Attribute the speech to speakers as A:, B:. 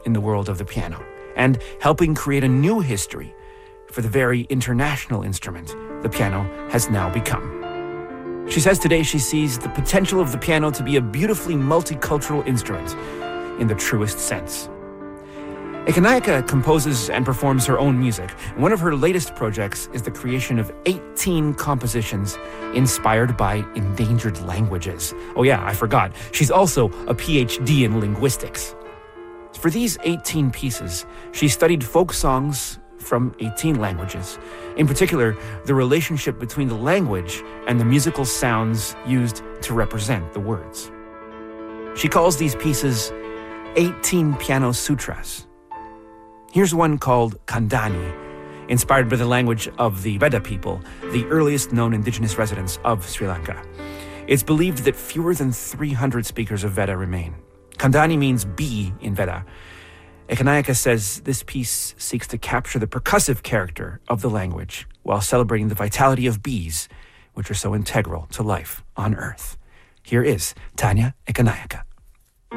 A: in the world of the piano, and helping create a new history for the very international instrument the piano has now become. She says today she sees the potential of the piano to be a beautifully multicultural instrument in the truest sense. Ekenayake composes and performs her own music. One of her latest projects is the creation of 18 compositions inspired by endangered languages. Oh yeah, I forgot. She's also a PhD in linguistics. For these 18 pieces, she studied folk songs from 18 languages. In particular, the relationship between the language and the musical sounds used to represent the words. She calls these pieces 18 piano sutras. Here's one called Khandani, inspired by the language of the Veda people, the earliest known indigenous residents of Sri Lanka. It's believed that fewer than 300 speakers of Veda remain. Khandani means bee in Veda. Ekenayake says this piece seeks to capture the percussive character of the language while celebrating the vitality of bees, which are so integral to life on Earth. Here is Tanya Ekenayake.